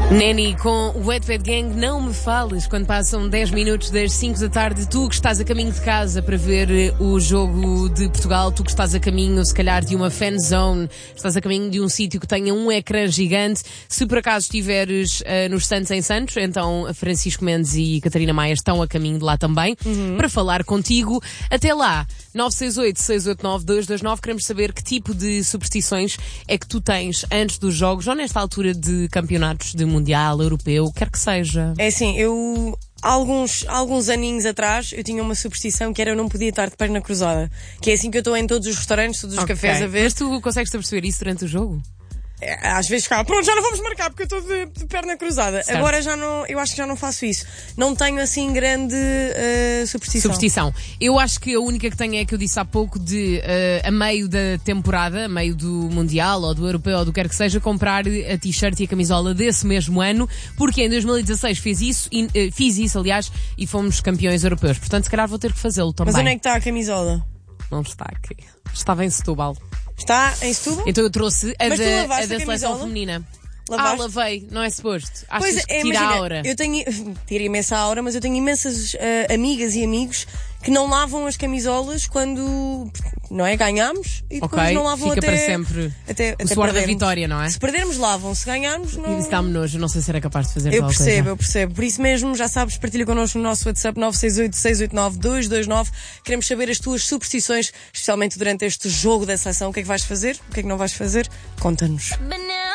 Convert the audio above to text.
Nanny com o Wet Wet Gang. Não me fales quando passam 10 minutos das 5 da tarde. Tu que estás a caminho de casa para ver o jogo de Portugal, tu que estás a caminho, se calhar, de uma fan zone, estás a caminho de um sítio que tenha um ecrã gigante. Se por acaso estiveres nos Santos em Santos, então Francisco Mendes e Catarina Maia estão a caminho de lá também para falar contigo. Até lá, 968-689-229. Queremos saber que tipo de superstições é que tu tens antes dos jogos ou nesta altura de campeonatos de mundial, europeu, quer que seja. É assim, eu alguns aninhos atrás eu tinha uma superstição que era eu não podia estar de perna cruzada. Que é assim que eu estou em todos os restaurantes, todos os cafés a ver. Mas tu consegues perceber isso durante o jogo? Às vezes ficava, pronto, já não vamos marcar porque eu estou de perna cruzada. Certo. Agora já não, eu acho que já não faço isso. Não tenho assim grande superstição. Eu acho que a única que tenho é a que eu disse há pouco de a meio da temporada, a meio do Mundial ou do Europeu ou do que quer que seja, comprar a t-shirt e a camisola desse mesmo ano, porque em 2016 fiz isso, aliás, e fomos campeões europeus. Portanto, se calhar vou ter que fazê-lo também. Mas onde é que está a camisola? Não está aqui. Estava em Setúbal. Está em Setúbal? Então eu trouxe a da seleção camisola? feminina. Lavaste? Lavei, não é suposto. Achas Pois que tira a aura? Eu tenho, tira imensa aura, mas eu tenho imensas amigas e amigos que não lavam as camisolas quando, não é, ganhamos e depois não lavam fica até... para sempre até o suor da perdermos. vitória, não é? Se perdermos, lavam. Se ganharmos, não... Isso dá-me nojo, não sei se era capaz de fazer Eu tal percebo, coisa. eu percebo. Por isso mesmo, já sabes, partilha connosco no nosso WhatsApp 968-689-229. Queremos saber as tuas superstições, especialmente durante este jogo da seleção. O que é que vais fazer? O que é que não vais fazer? Conta-nos.